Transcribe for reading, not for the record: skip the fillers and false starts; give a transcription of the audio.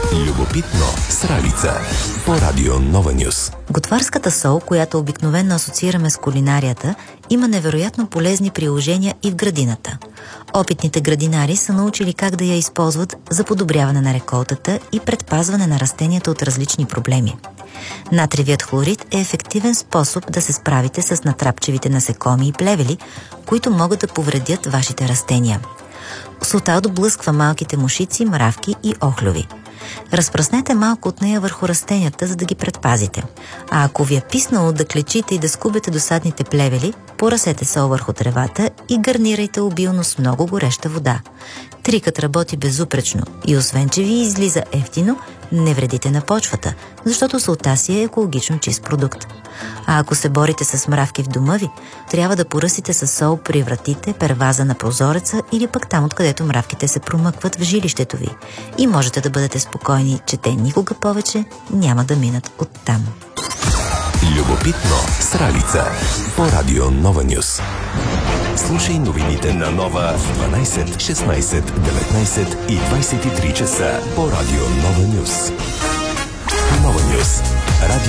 Любопитно с Ралица по Радио Нова Нюс. Готварската сол, която обикновено асоциираме с кулинарията, има невероятно полезни приложения и в градината. Опитните градинари са научили как да я използват за подобряване на реколтата и предпазване на растенията от различни проблеми. Натриевият хлорид е ефективен способ да се справите с натрапчивите насекоми и плевели, които могат да повредят вашите растения. Солта отблъсква малките мушици, мравки и охлюви. Разпръснете малко от нея върху растенията, за да ги предпазите. А ако ви е писнало да клечите и да скубете досадните плевели, поръсете сол върху тревата и гарнирайте обилно с много гореща вода. Трикът работи безупречно и освен, че ви излиза ефтино, не вредите на почвата, защото солта си е екологично чист продукт. А ако се борите с мравки в дома ви, трябва да поръсите със сол при вратите, перваза на прозореца или пък там, откъдето мравките се промъкват в жилището ви. И можете да бъдете спокойни, че те никога повече няма да минат оттам. Любопитно с Ралица по Радио Нова Нюс. Слушай новините на Нова в 12, 16, 19 и 23 часа по Радио Нова Нюс. Нова Нюс. Радио